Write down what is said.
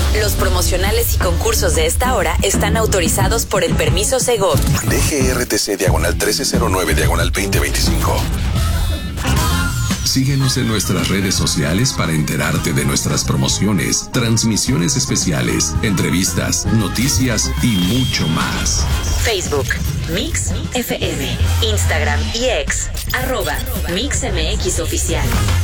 Los promocionales y concursos de esta hora están autorizados por el permiso Segov. DGRTC /1309/2025. Síguenos en nuestras redes sociales para enterarte de nuestras promociones, transmisiones especiales, entrevistas, noticias y mucho más. Facebook, Mix FM, Instagram y X, @MixMX Oficial.